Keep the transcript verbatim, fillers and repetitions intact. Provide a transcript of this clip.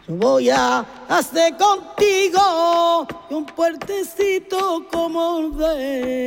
Yo voy a hacer contigo un puertecito como de